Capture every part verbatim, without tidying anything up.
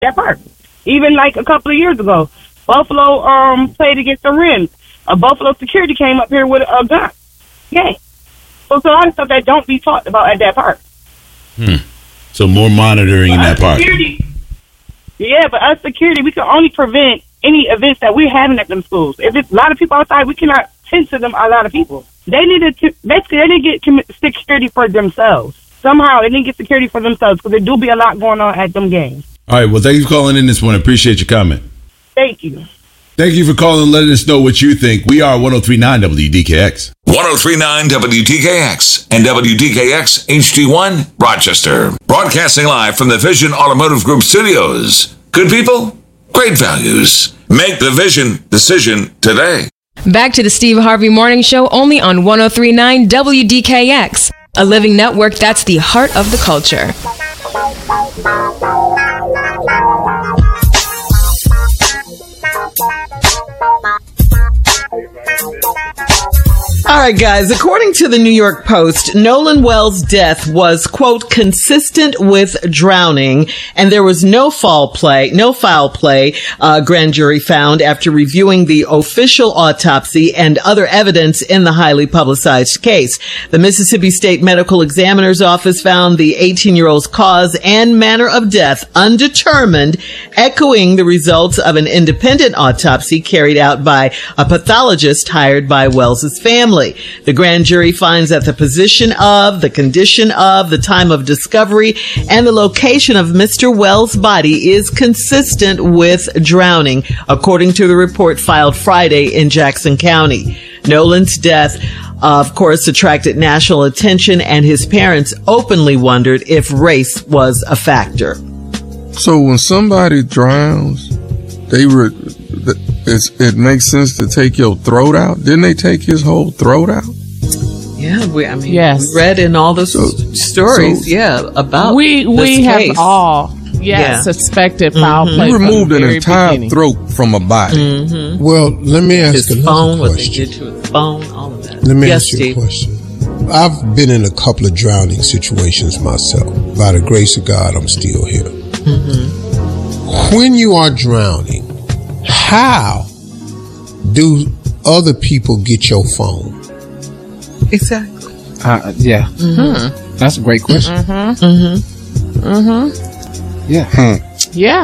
that part. Even like a couple of years ago, Buffalo um played against the Ren. A Buffalo security came up here with a gun. Yeah. So it's a lot of stuff that don't be talked about at that park. Hmm. So more monitoring but in that park. Security, yeah, but us security, we can only prevent any events that we're having at them schools. If it's a lot of people outside, we cannot tend to them a lot of people. They need to, basically, they need to get security for themselves. Somehow, they need to get security for themselves because there do be a lot going on at them games. All right, well, thank you for calling in this morning. Appreciate your comment. Thank you. Thank you for calling and letting us know what you think. We are one oh three point nine W D K X. one oh three point nine W D K X and W D K X H D one, Rochester. Broadcasting live from the Vision Automotive Group studios. Good people, great values. Make the Vision decision today. Back to the Steve Harvey Morning Show, only on one oh three point nine W D K X, a living network that's the heart of the culture. All right, guys, according to the New York Post, Nolan Wells' death was, quote, consistent with drowning, and there was no foul play, no foul play, uh, grand jury found after reviewing the official autopsy and other evidence in the highly publicized case. The Mississippi State Medical Examiner's Office found the eighteen-year-old's cause and manner of death undetermined, echoing the results of an independent autopsy carried out by a pathologist hired by Wells's family. The grand jury finds that the position of, the condition of, the time of discovery, and the location of Mister Wells' body is consistent with drowning, according to the report filed Friday in Jackson County. Nolan's death, of course, attracted national attention, and his parents openly wondered if race was a factor. So when somebody drowns, they were... It's, it makes sense to take your throat out. Didn't they take his whole throat out? Yeah, we, I mean, yes. we read in all the so, stories, so, yeah, about we this we case. have all yes yeah. suspected foul mm-hmm. play. You removed an entire beginning. throat from a body. Mm-hmm. Well, let me ask his another phone, question. What they did to his phone, all of that. Let me yes, ask you Steve. a question. I've been in a couple of drowning situations myself. By the grace of God, I'm still here. Mm-hmm. When you are drowning, how do other people get your phone? Exactly. Uh, yeah. Mm-hmm. That's a great question. Mm-hmm. Mm-hmm. Yeah. Hmm. Yeah.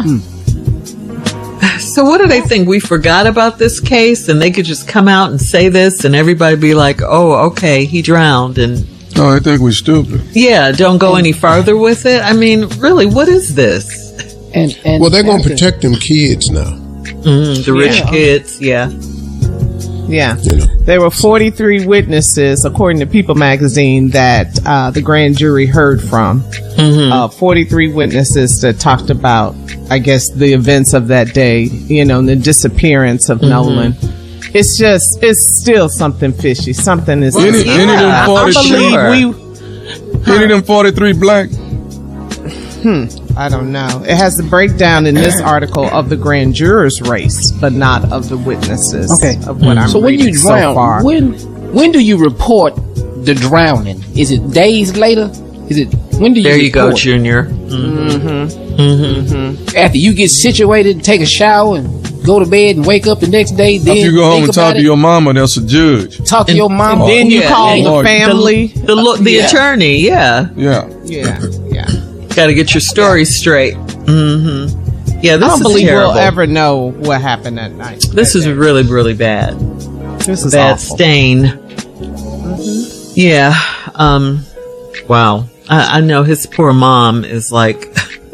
Hmm. So what do they think? We forgot about this case and they could just come out and say this and everybody be like, oh, okay, he drowned. And no, I think we're stupid. Yeah, don't go any farther with it. I mean, really, what is this? And, and well, they're going to protect them kids now. Mm, the rich yeah. kids, yeah. Yeah. You know. There were forty-three witnesses, according to People magazine, that uh, the grand jury heard from. Mm-hmm. Uh, forty-three witnesses that talked about, I guess, the events of that day, you know, the disappearance of mm-hmm. Nolan. It's just, it's still something fishy. Something is. Any, yeah. any of them forty-three, I believe we. Any of them forty-three black? Hmm. I don't know. It has the breakdown in this article of the grand juror's race, but not of the witnesses. Okay. Of what I'm so when you drown, so far. when when do you report the drowning? Is it days later? Is it when do you? There you report? go, Junior. Mm-hmm. Mm-hmm. Mm-hmm. After you get situated, take a shower, and go to bed, and wake up the next day. Then After you go home and talk it, to your mama, that's a judge. Talk to and, your mama. And then you yeah, call yeah. the family, the the, the yeah. attorney. Yeah. Yeah. Yeah. Yeah. Got to get your story straight. Mm-hmm. Yeah, this I don't is believe terrible. we'll ever know what happened that night. This that is day. really, really bad. This is bad awful. stain. Mm-hmm. Yeah. Um. Wow. I, I know his poor mom is like,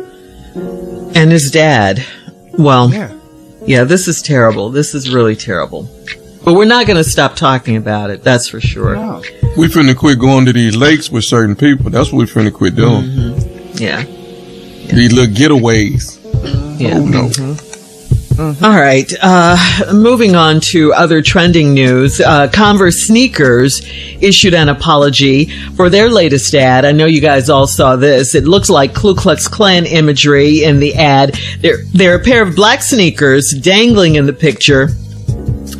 and his dad. Well, Yeah. yeah. This is terrible. This is really terrible. But we're not going to stop talking about it. That's for sure. No. We finna quit going to these lakes with certain people. That's what we finna quit doing. Mm-hmm. Yeah. yeah. These little getaways. Yeah. Oh, no. Mm-hmm. All right. Uh, moving on to other trending news. Uh, Converse sneakers issued an apology for their latest ad. I know you guys all saw this. It looks like Ku Klux Klan imagery in the ad. They're, they're a pair of black sneakers dangling in the picture.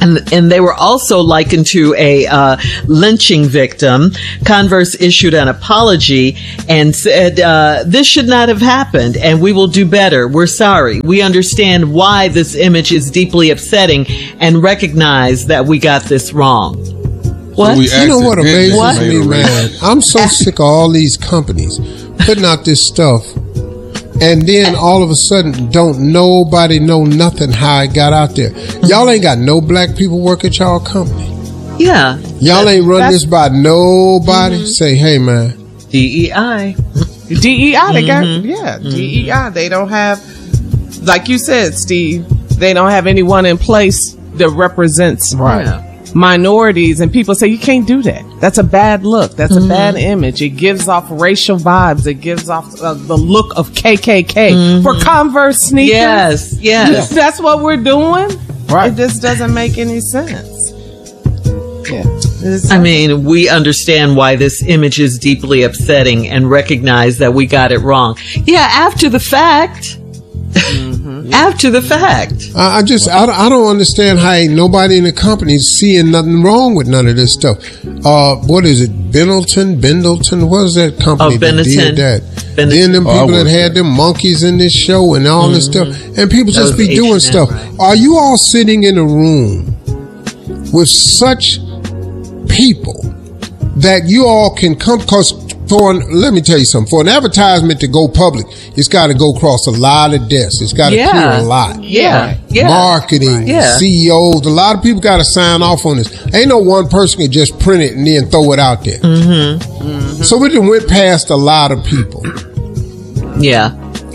And, and they were also likened to a uh, lynching victim. Converse issued an apology and said, uh, this should not have happened, and we will do better. We're sorry. We understand why this image is deeply upsetting and recognize that we got this wrong. What? So you know what amazes what? me, man? I'm so sick of all these companies putting out this stuff, and then all of a sudden, don't nobody know nothing how it got out there. Y'all ain't got no black people work at y'all company. Yeah. Y'all ain't run That's- this by nobody. Mm-hmm. Say, hey, man. D E I. D E I, they got, yeah, D E I. They don't have, like you said, Steve, they don't have anyone in place that represents Right. minorities, and people say you can't do that. That's a bad look. That's Mm-hmm. a bad image. It gives off racial vibes. It gives off uh, the look of K K K Mm-hmm. for Converse sneakers. Yes, yes. That's what we're doing. Right. It just doesn't make any sense. Yeah. It's- I mean, we understand why this image is deeply upsetting and recognize that we got it wrong. Yeah, after the fact. After the fact. I, I just, I, don't- I don't understand how ain't nobody in the company is seeing nothing wrong with none of this stuff. Uh, what is it? Bendleton? Bendleton? What is that company Oh, that Benetton. did that? Benetton. Then them Oh, I people that worked had them monkeys in this show and all this stuff. And people That just was be doing H and M, stuff. right? Are you all sitting in a room with such people that you all can come, cause for an, let me tell you something, for an advertisement to go public, it's got to go across a lot of desks. It's got to Yeah. clear a lot. Yeah. Yeah. Marketing, Yeah. C E Os, a lot of people got to sign off on this. Ain't no one person can just print it and then throw it out there. Mm-hmm. So we done went past a lot of people. Yeah.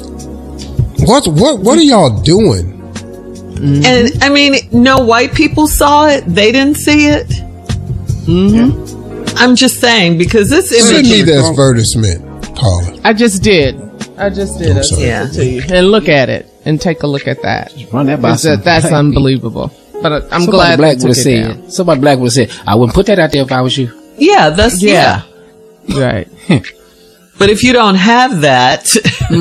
What what what are y'all doing? And I mean, no white people saw it. They didn't see it. Mm-hmm. I'm just saying, because this Send image. me the advertisement, Paula. I just did. I just did. I'm I sorry. sent it to you. And look at it. And take a look at that. Run that by It's, uh, some that's black unbelievable. But uh, I'm Somebody glad black they would took have it said. down. Somebody black would have said, "I wouldn't put that out there if I was you." Yeah, that's, yeah. Yeah. Right. But if you don't have that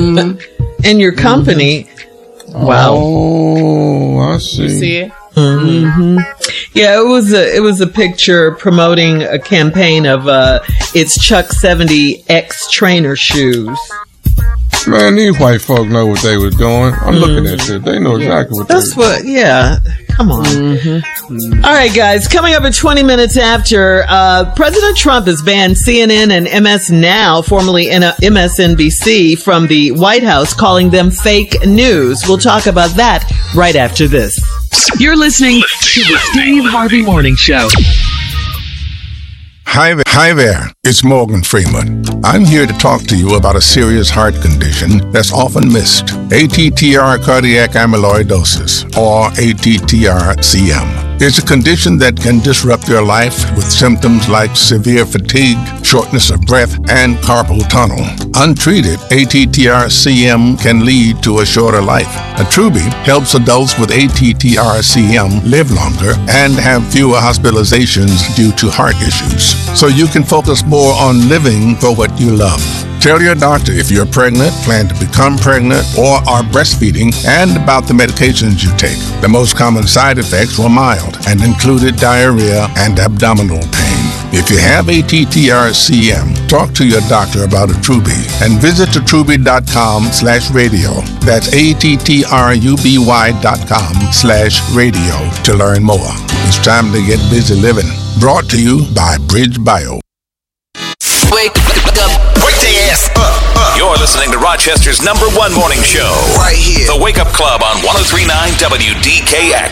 in your company, wow. Oh, I see. You see it? Yeah, it was a it was a picture promoting a campaign of uh it's Chuck seventy X trainer shoes. Man, these white folk know what they was doing. I'm looking at this. They know exactly what That's they what, yeah. Come on. All right, guys. Coming up at twenty minutes after, uh, President Trump has banned C N N and M S Now, formerly M S N B C, from the White House, calling them fake news. We'll talk about that right after this. You're listening to the Steve Harvey Morning Show. Hi there. Hi there, it's Morgan Freeman. I'm here to talk to you about a serious heart condition that's often missed. A T T R cardiac amyloidosis, or A T T R C M. It's a condition that can disrupt your life with symptoms like severe fatigue, shortness of breath, and carpal tunnel. Untreated, A T T R C M can lead to a shorter life. Attruby helps adults with A T T R C M live longer and have fewer hospitalizations due to heart issues, so you can focus more on living for what you love. Tell your doctor if you're pregnant, plan to become pregnant, or are breastfeeding, and about the medications you take. The most common side effects were mild and included diarrhea and abdominal pain. If you have A T T R C M, talk to your doctor about Attruby and visit attruby.com slash radio. That's A-T-T-R-U-B-Y dot com slash radio to learn more. It's time to get busy living. Brought to you by Bridge Bio. Wake up. Wake their ass up, up. You're listening to Rochester's number one morning show. Right here. The Wake Up Club on one oh three point nine W D K X.